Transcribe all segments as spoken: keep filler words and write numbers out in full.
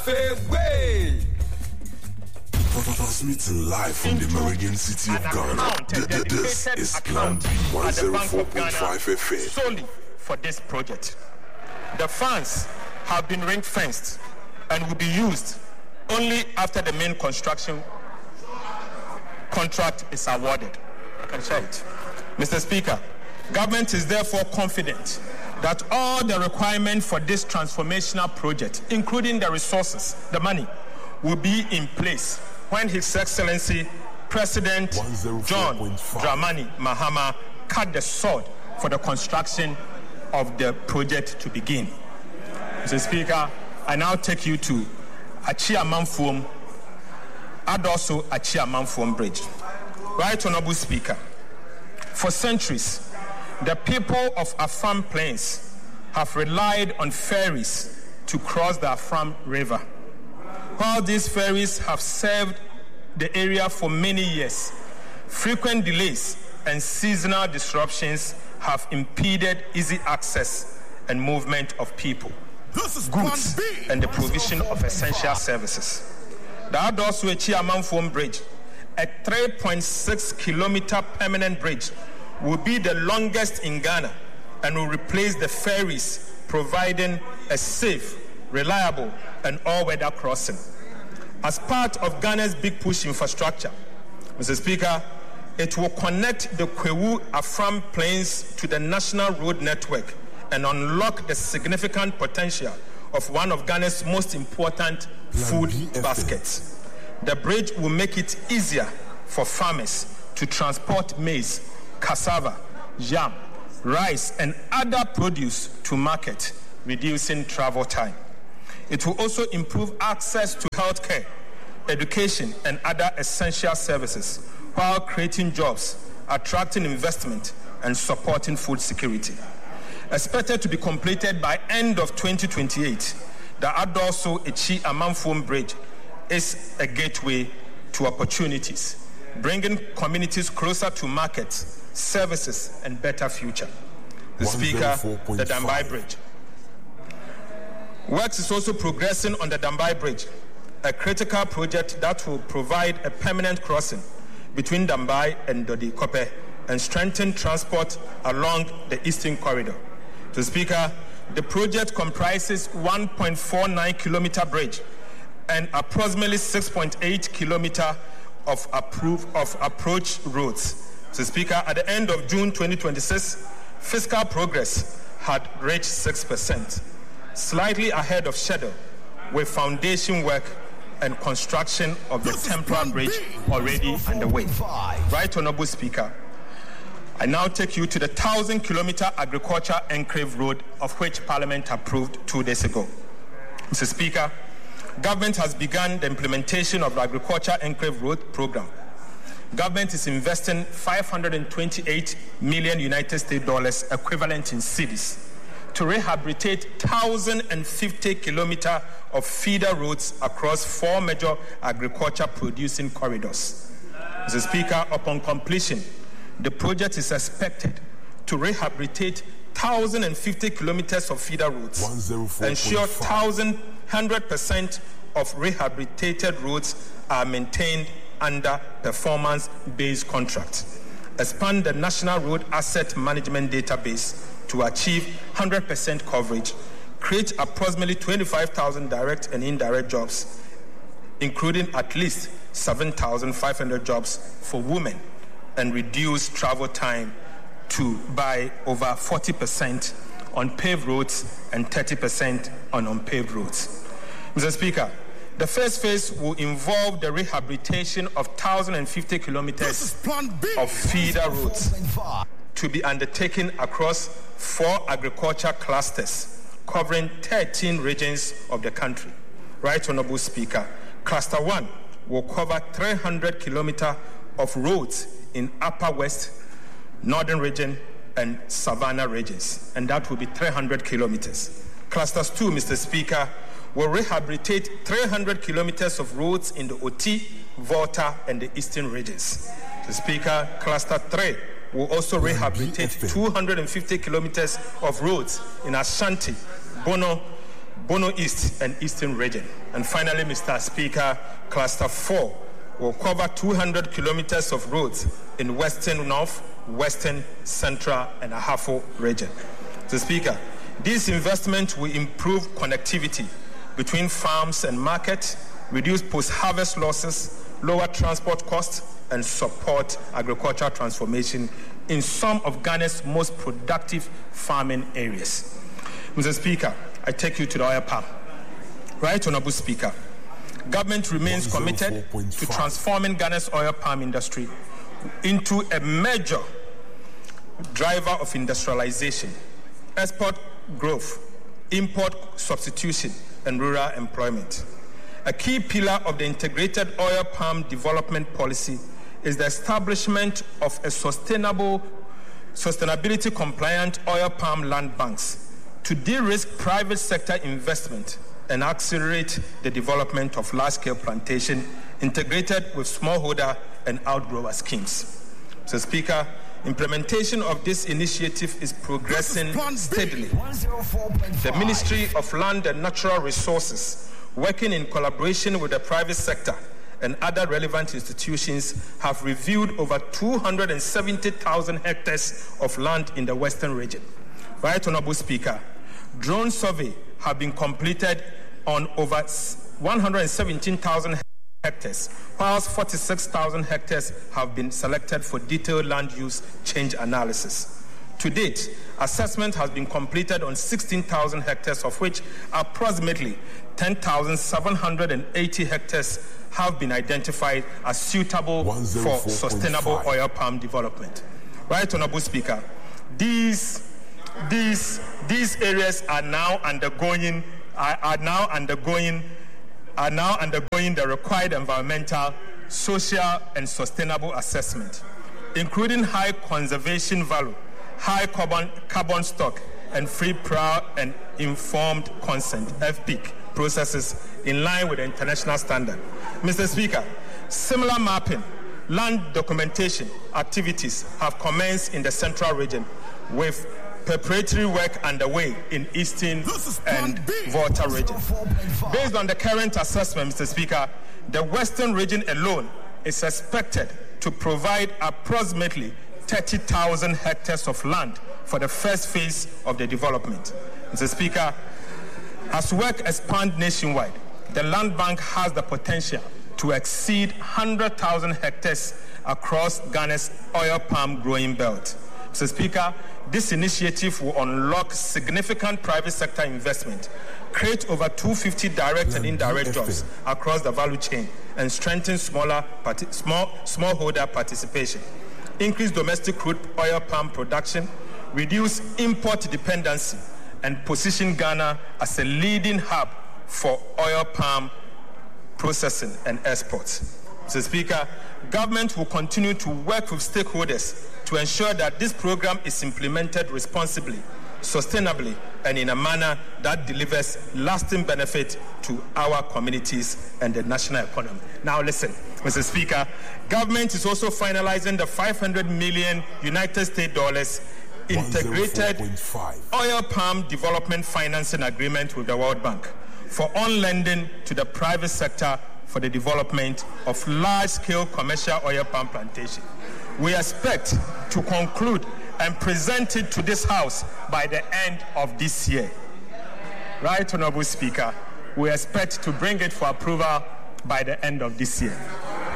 way. Transmitting live from the Meridian City of Ghana. This is Plan B one oh four point five F M. Solely for this project. The funds have been ring-fenced and will be used only after the main construction contract is awarded. I can share it. Mister Speaker, government is therefore confident that all the requirements for this transformational project, including the resources, the money, will be in place when His Excellency President John Dramani Mahama cut the sword for the construction of the project to begin. Mister Speaker, I now take you to Achia Mamfuom and also Achia Mamfuom Bridge. Right Honorable Speaker, for centuries, the people of Afam Plains have relied on ferries to cross the Afam River. While these ferries have served the area for many years, frequent delays and seasonal disruptions have impeded easy access and movement of people, goods, and the provision of essential services. The Adosu Achia Mamfuom Bridge, a three point six kilometer permanent bridge, will be the longest in Ghana and will replace the ferries, providing a safe, reliable, and all-weather crossing. As part of Ghana's big push infrastructure, Mister Speaker, it will connect the Kwewu Afram Plains to the national road network and unlock the significant potential of one of Ghana's most important food baskets. The bridge will make it easier for farmers to transport maize, cassava, yam, rice, and other produce to market, reducing travel time. It will also improve access to healthcare, education, and other essential services, while creating jobs, attracting investment, and supporting food security. Expected to be completed by end of twenty twenty-eight, the Adosu Achia Mamfuom Bridge is a gateway to opportunities, bringing communities closer to markets, services, and better future. The Speaker, the Dambai Bridge. Works is also progressing on the Dambai Bridge, a critical project that will provide a permanent crossing between Dambai and Dodi-Kope and strengthen transport along the Eastern Corridor. The Speaker, the project comprises one point four nine kilometer bridge and approximately six point eight kilometer of, approve, of approach roads. The Speaker, at the end of June twenty twenty-six, fiscal progress had reached six percent, slightly ahead of schedule, with foundation work and construction of the temporary bridge already underway. Right Honorable Speaker, I now take you to the one thousand kilometer agriculture enclave road, of which Parliament approved two days ago. Mister Speaker, government has begun the implementation of the agriculture enclave road program. Government is investing five hundred twenty-eight million United States dollars, equivalent in cedis, to rehabilitate one thousand fifty kilometers of feeder roads across four major agriculture producing corridors. Mister Speaker, upon completion, the project is expected to rehabilitate one thousand fifty kilometers of feeder roads, ensure one hundred percent of rehabilitated roads are maintained under performance-based contracts, expand the National Road Asset Management Database to achieve one hundred percent coverage, create approximately twenty-five thousand direct and indirect jobs, including at least seven thousand five hundred jobs for women, and reduce travel time to by over forty percent on paved roads and thirty percent on unpaved roads. Mister Speaker, the first phase will involve the rehabilitation of one thousand fifty kilometers of feeder roads to be undertaken across four agriculture clusters covering thirteen regions of the country. Right Honorable Speaker, Cluster one will cover three hundred kilometers of roads in Upper West, Northern Region, and Savannah regions, and that will be three hundred kilometers. Clusters two, Mister Speaker, will rehabilitate three hundred kilometers of roads in the Oti, Volta, and the Eastern regions. Mister Speaker, Cluster three will also rehabilitate two hundred fifty kilometers of roads in Ashanti, Bono, Bono East and Eastern Region. And finally, Mister Speaker, Cluster four will cover two hundred kilometers of roads in Western North, Western, Central, and Ahafo region. Mister Speaker, these investments will improve connectivity between farms and markets, reduce post-harvest losses, lower transport costs, and support agricultural transformation in some of Ghana's most productive farming areas. Mister Speaker, I take you to the oil palm. Right, Honorable Speaker, government remains committed to transforming Ghana's oil palm industry into a major driver of industrialization, export growth, import substitution, and rural employment. A key pillar of the integrated oil palm development policy is the establishment of a sustainable, sustainability-compliant oil palm land banks to de-risk private sector investment and accelerate the development of large-scale plantation integrated with smallholder and outgrower schemes. Mister Speaker, implementation of this initiative is progressing steadily. The Ministry of Land and Natural Resources, working in collaboration with the private sector and other relevant institutions, have reviewed over two hundred seventy thousand hectares of land in the Western region. Right, Honorable Speaker, drone survey have been completed on over one hundred seventeen thousand hectares, whilst forty-six thousand hectares have been selected for detailed land use change analysis. To date, assessment has been completed on sixteen thousand hectares, of which approximately ten thousand seven hundred eighty hectares have been identified as suitable for sustainable oil palm development. Right, Honorable Speaker, these these these areas are now undergoing are, are now undergoing are now undergoing the required environmental, social, and sustainable assessment, including high conservation value, high carbon carbon stock, and free, prior, and informed consent (F P I C) processes in line with the international standard. Mister Speaker, similar mapping, land documentation activities have commenced in the Central region, with preparatory work underway in Eastern and Volta region. Based on the current assessment, Mister Speaker, the Western region alone is expected to provide approximately thirty thousand hectares of land for the first phase of the development. Mister Speaker, as work expands nationwide, the land bank has the potential to exceed one hundred thousand hectares across Ghana's oil palm growing belt. Mister Speaker, this initiative will unlock significant private sector investment, create over two hundred fifty direct and indirect jobs across the value chain, and strengthen smaller parti- small smallholder participation, increase domestic crude oil palm production, reduce import dependency, and position Ghana as a leading hub for oil palm processing and exports. Mister Speaker, government will continue to work with stakeholders to ensure that this program is implemented responsibly, sustainably, and in a manner that delivers lasting benefit to our communities and the national economy. Now listen, Mister Speaker, government is also finalizing the five hundred million United States dollars integrated oil palm development financing agreement with the World Bank for on-lending to the private sector for the development of large-scale commercial oil palm plantation. We expect to conclude and present it to this House by the end of this year. Right, Honorable Speaker, we expect to bring it for approval by the end of this year.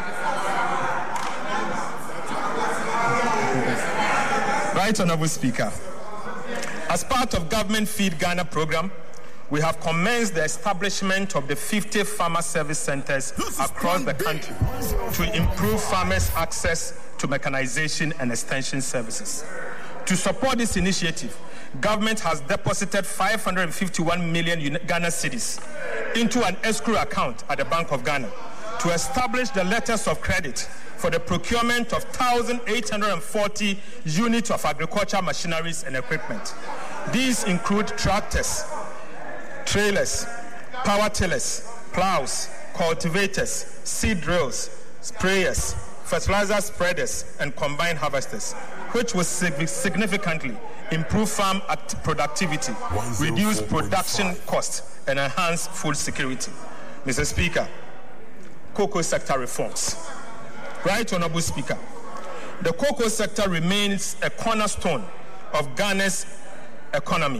Right, Honorable Speaker, as part of Government Feed Ghana program, we have commenced the establishment of the fifty farmer service centers across the country to improve farmers' access to mechanization and extension services. To support this initiative, government has deposited five hundred fifty-one million Ghana cedis into an escrow account at the Bank of Ghana to establish the letters of credit for the procurement of one thousand eight hundred forty units of agricultural machineries and equipment. These include tractors, trailers, power tillers, plows, cultivators, seed drills, sprayers, fertilizer spreaders, and combine harvesters, which will significantly improve farm act- productivity, reduce production costs, and enhance food security. Mister Speaker, cocoa sector reforms. Right Honorable Speaker, the cocoa sector remains a cornerstone of Ghana's economy.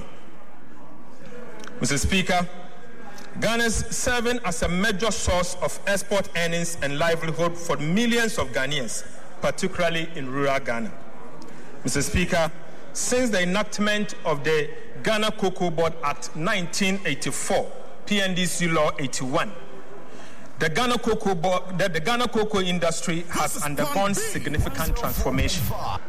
Mister Speaker, Ghana is serving as a major source of export earnings and livelihood for millions of Ghanaians, particularly in rural Ghana. Mister Speaker, since the enactment of the Ghana Cocoa Board Act nineteen eighty-four, P N D C Law eighty-one, the Ghana Cocoa Board, the, the Ghana cocoa industry has undergone significant transformation.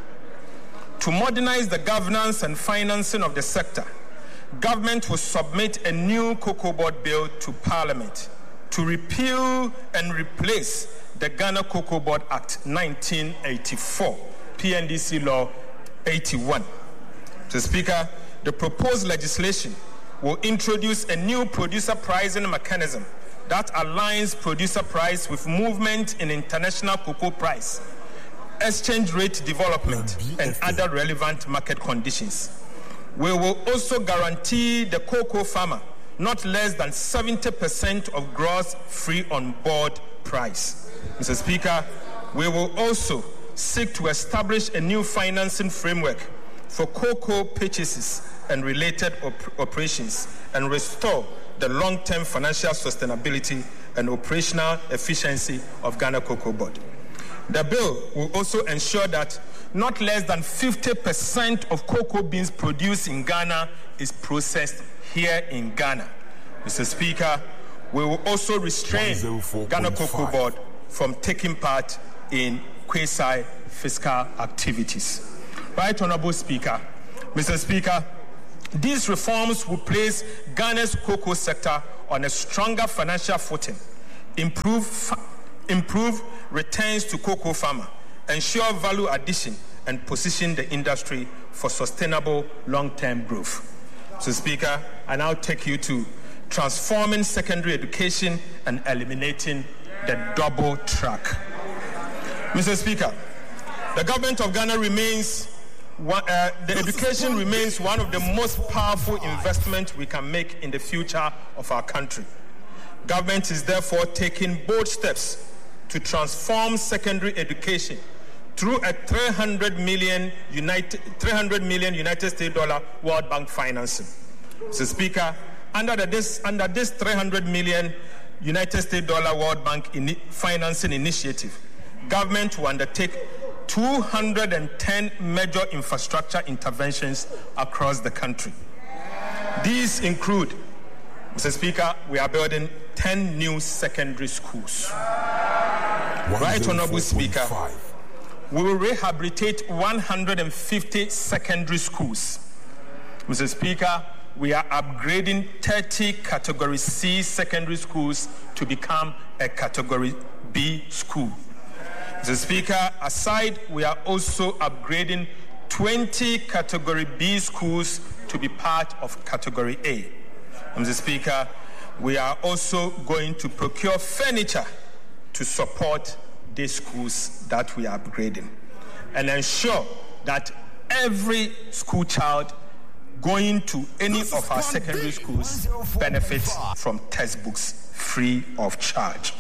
To modernize the governance and financing of the sector, government will submit a new Cocoa Board bill to Parliament to repeal and replace the Ghana Cocoa Board Act nineteen eighty-four, P N D C Law eighty-one. Mister Speaker, the proposed legislation will introduce a new producer pricing mechanism that aligns producer price with movement in international cocoa price, exchange rate development, and other relevant market conditions. We will also guarantee the cocoa farmer not less than seventy percent of gross free on board price. Mister Speaker, we will also seek to establish a new financing framework for cocoa purchases and related op- operations and restore the long-term financial sustainability and operational efficiency of Ghana Cocoa Board. The bill will also ensure that not less than fifty percent of cocoa beans produced in Ghana is processed here in Ghana. Mister Speaker, we will also restrain Ghana Cocoa Board from taking part in quasi-fiscal activities. Right Honorable Speaker, Mister Speaker, these reforms will place Ghana's cocoa sector on a stronger financial footing, improve, fa- improve returns to cocoa farmer, ensure value addition, and position the industry for sustainable long-term growth. So, Speaker, I now take you to transforming secondary education and eliminating the double track. Mister Speaker, the government of Ghana remains one, uh, the education remains one of the most powerful investments we can make in the future of our country. Government is therefore taking bold steps to transform secondary education through a three hundred million United, three hundred million United States dollar World Bank financing. Mister Speaker, under the, this under this three hundred million United States dollar World Bank in, financing initiative, government will undertake two hundred ten major infrastructure interventions across the country. These include, Mister Speaker, we are building ten new secondary schools. Right Honorable Speaker, we will rehabilitate one hundred fifty secondary schools. Mister Speaker, we are upgrading thirty Category C secondary schools to become a Category B school. Mister Speaker, aside, we are also upgrading twenty Category B schools to be part of Category A. Mister Speaker, we are also going to procure furniture to support these schools that we are upgrading and ensure that every school child going to any of our secondary schools benefits from textbooks free of charge.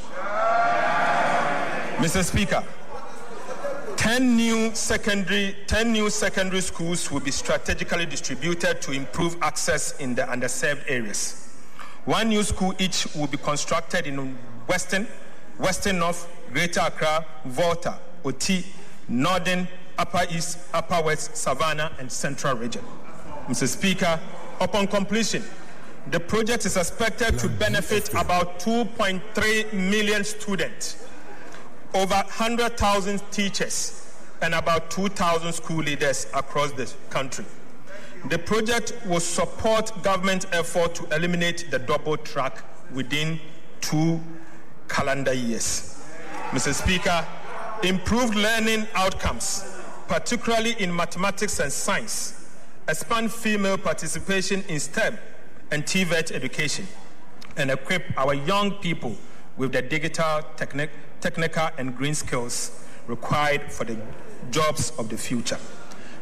Mister Speaker, ten new secondary, ten new secondary schools will be strategically distributed to improve access in the underserved areas. One new school each will be constructed in Western, Western North, Greater Accra, Volta, Oti, Northern, Upper East, Upper West, Savannah, and Central Region. Mister Speaker, upon completion, the project is expected to benefit about two point three million students, over one hundred thousand teachers, and about two thousand school leaders across the country. The project will support government effort to eliminate the double track within two calendar years. Mister Speaker, improved learning outcomes, particularly in mathematics and science, expand female participation in STEM and T V E T education, and equip our young people with the digital, techni- technical, and green skills required for the jobs of the future.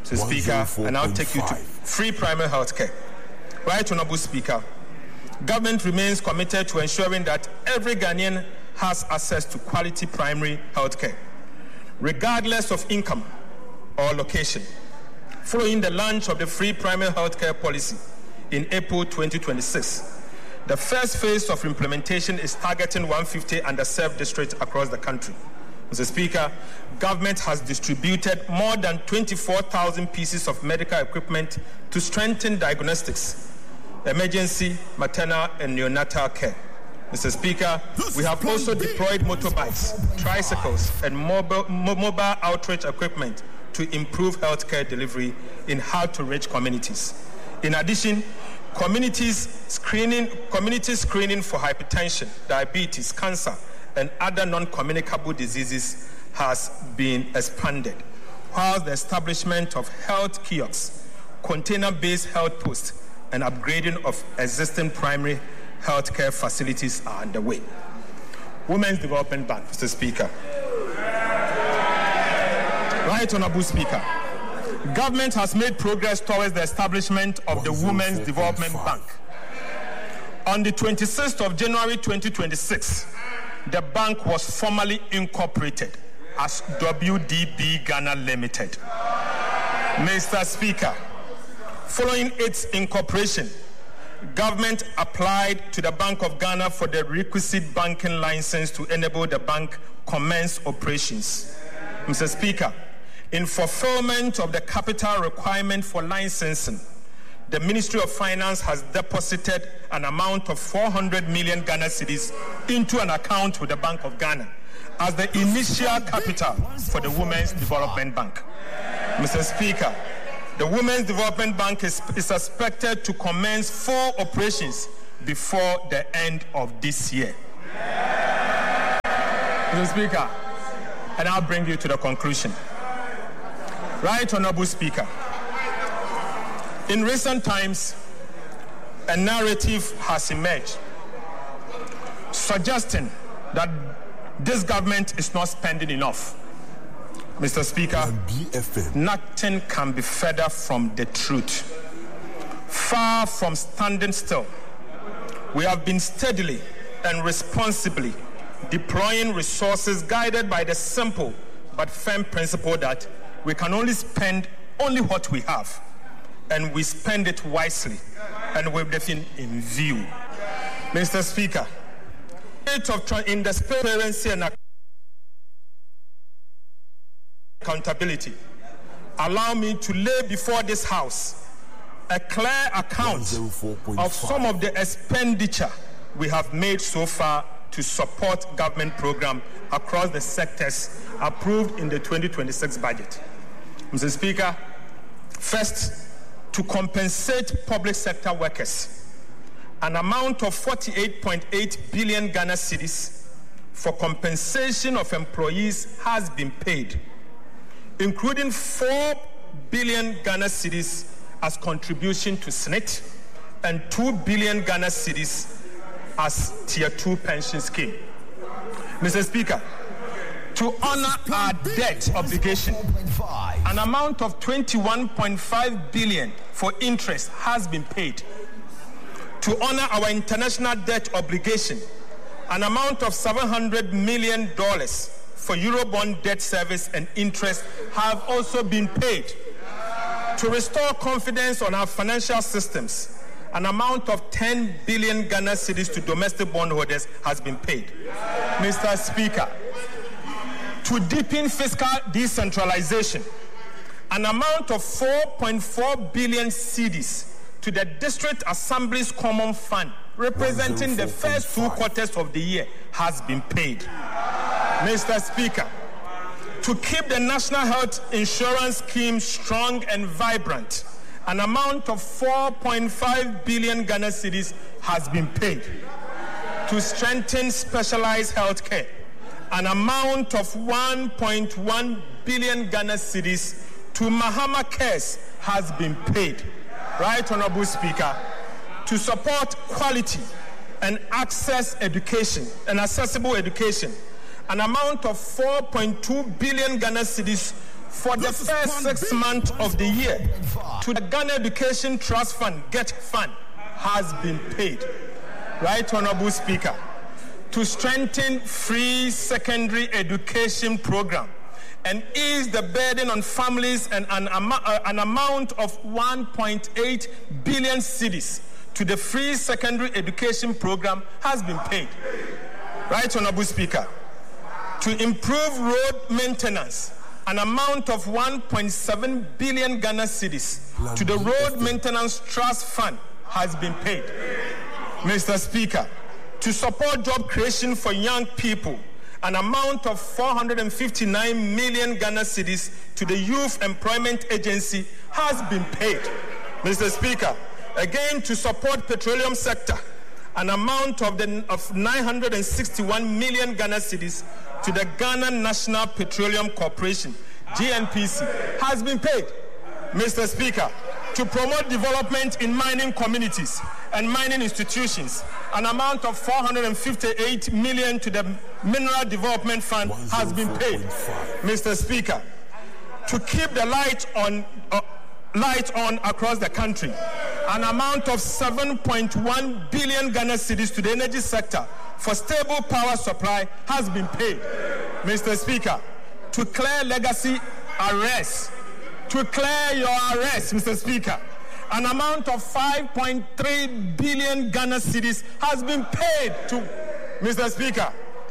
Mister Speaker, and I'll take you to free primary health care. Right, Honorable Speaker, government remains committed to ensuring that every Ghanaian has access to quality primary health care, regardless of income or location. Following the launch of the free primary health care policy in April twenty twenty-six, the first phase of implementation is targeting one hundred fifty underserved districts across the country. Mister Speaker, government has distributed more than twenty-four thousand pieces of medical equipment to strengthen diagnostics, emergency, maternal, and neonatal care. Mister Speaker, we have also deployed motorbikes, tricycles, and mobile, mobile outreach equipment to improve healthcare delivery in hard-to-reach communities. In addition, communities screening, community screening for hypertension, diabetes, cancer, and other non-communicable diseases has been expanded, while the establishment of health kiosks, container-based health posts, and upgrading of existing primary healthcare facilities are underway. Women's Development Bank, Mister Speaker. Right, Honorable Speaker. Government has made progress towards the establishment of the Women's Development Bank. On the twenty-sixth of January twenty twenty-six, the bank was formally incorporated as W D B Ghana Limited. Mister Speaker, following its incorporation, government applied to the Bank of Ghana for the requisite banking license to enable the bank commence operations. Mister Speaker, in fulfillment of the capital requirement for licensing, the Ministry of Finance has deposited an amount of four hundred million Ghana cedis into an account with the Bank of Ghana as the initial capital for the Women's Development Bank. Mister Speaker, the Women's Development Bank is, is expected to commence full operations before the end of this year. Mister Speaker, and I'll bring you to the conclusion. Right, Honorable Speaker. In recent times, a narrative has emerged suggesting that this government is not spending enough. Mister Speaker, nothing can be further from the truth. Far from standing still, we have been steadily and responsibly deploying resources guided by the simple but firm principle that we can only spend only what we have, and we spend it wisely and with the thing in view. Mister Speaker, in the spirit of transparency and accountability, allow me to lay before this House a clear account of some of the expenditure we have made so far to support government programs across the sectors approved in the twenty twenty-six budget. Mister Speaker, first, to compensate public sector workers, an amount of forty-eight point eight billion Ghana cedis for compensation of employees has been paid, including four billion Ghana cedis as contribution to S N I T and two billion Ghana cedis as Tier two pension scheme. Mister Speaker, to honor our debt obligation, an amount of twenty-one point five billion for interest has been paid. To honor our international debt obligation, an amount of seven hundred million dollars for Eurobond debt service and interest have also been paid. To restore confidence on our financial systems, an amount of ten billion Ghana cedis to domestic bondholders has been paid. Mister Speaker, to deepen fiscal decentralization, an amount of four point four billion cedis to the District Assembly's Common Fund, representing the first two quarters of the year, has been paid. Mister Speaker, to keep the National Health Insurance Scheme strong and vibrant, an amount of four point five billion Ghana cedis has been paid. To strengthen specialized health care, an amount of one point one billion Ghana cedis to Mahama Cares has been paid. Right, Honorable Speaker, to support quality and access education and accessible education, an amount of four point two billion Ghana cedis for the first six months of the year to the Ghana Education Trust Fund, GET Fund, has been paid. Right, Honorable Speaker, to strengthen free secondary education program and ease the burden on families, and an, am- uh, an amount of one point eight billion cedis to the free secondary education program has been paid. Right, Honorable Speaker, to improve road maintenance, an amount of one point seven billion Ghana cedis to the Road Maintenance Trust Fund has been paid. Mister Speaker, to support job creation for young people, an amount of four hundred fifty-nine million Ghana cedis to the Youth Employment Agency has been paid. Mister Speaker, again to support petroleum sector, an amount of, the, of nine hundred sixty-one million Ghana cedis to the Ghana National Petroleum Corporation, G N P C, has been paid. Mister Speaker, to promote development in mining communities and mining institutions, an amount of four hundred fifty-eight million to the Mineral Development Fund has been paid. Mister Speaker, to keep the light on uh, light on across the country, an amount of seven point one billion Ghana cedis to the energy sector for stable power supply has been paid. Mister Speaker, to clear legacy arrests, to clear your arrests, Mister Speaker, an amount of five point three billion Ghana cedis has been paid to, Mister Speaker,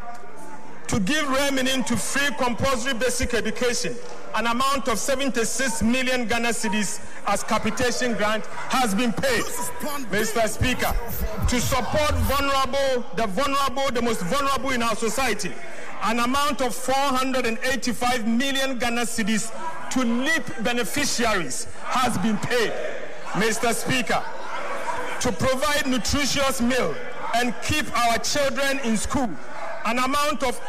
to give remaining to free compulsory basic education, an amount of seventy-six million Ghana cedis as capitation grant has been paid. Mister Speaker, to support vulnerable, the vulnerable, the most vulnerable in our society, an amount of four hundred eighty-five million Ghana cedis to LEAP beneficiaries has been paid. Mister Speaker, to provide nutritious meal and keep our children in school, an amount of